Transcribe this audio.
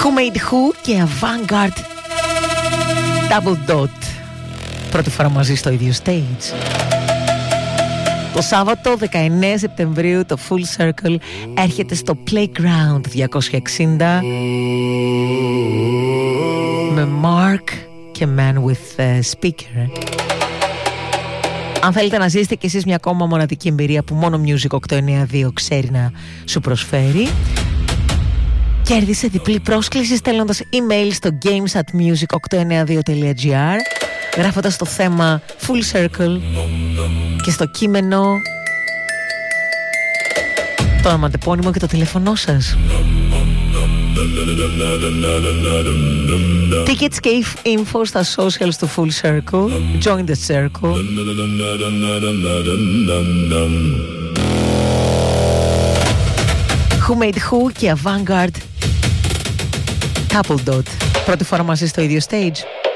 Who Made Who και Avantgarde Double Dot. Πρώτη φορά μαζί στο ίδιο stage. Το Σάββατο 19 Σεπτεμβρίου το Full Circle έρχεται στο Playground 260 με Mark και Man with Speaker. Αν θέλετε να ζήσετε κι εσείς μια ακόμα μοναδική εμπειρία που μόνο Music 892 ξέρει να σου προσφέρει, κέρδισε διπλή πρόσκληση στέλνοντας email στο games@music892.gr, γράφοντας το θέμα Full Circle και στο κείμενο το ονοματεπώνυμο και το τηλέφωνό σας. Tickets και info στα socials του Full Circle. Join the circle. Who Made Who και Avantgarde Double Dot. Πρώτη φορά μαζί στο ίδιο stage.